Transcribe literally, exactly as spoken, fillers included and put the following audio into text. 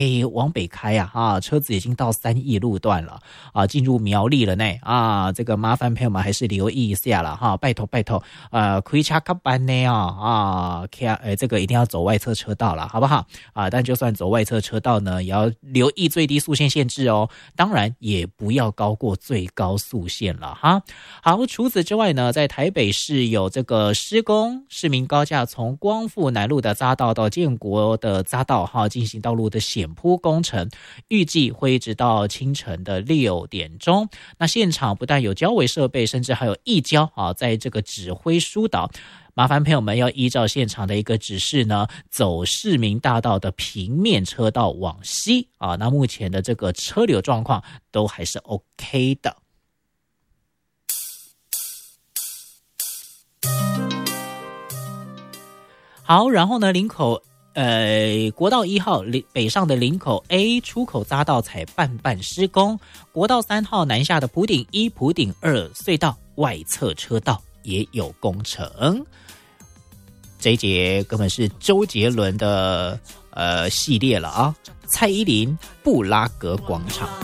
诶，往北开啊，啊，车子已经到三义路段了啊，进入苗栗了呢啊，这个麻烦朋友们还是留意一下了哈，拜托拜托，呃，开车较慢呢啊啊，呃，这个一定要走外侧车道了，好不好啊？但就算走外侧车道呢，也要留意最低速限限制哦，当然也不要高过最高速限了哈。好，除此之外呢，在台北市有这个施工市民高架从光复南路的匝道到建国的匝道哈，进行道路的险铺工程，预计会一直到清晨的六点钟。那现场不但有交维设备，甚至还有义交啊，在这个指挥疏导。麻烦朋友们要依照现场的一个指示呢，走市民大道的平面车道往西啊。那目前的这个车流状况都还是 OK 的。好，然后呢，林口呃国道一号北上的林口 A 出口匝道采半半施工，国道三号南下的埔顶一、埔顶二隧道外侧车道也有工程。这一节根本是周杰伦的呃系列了啊！蔡依林布拉格广场。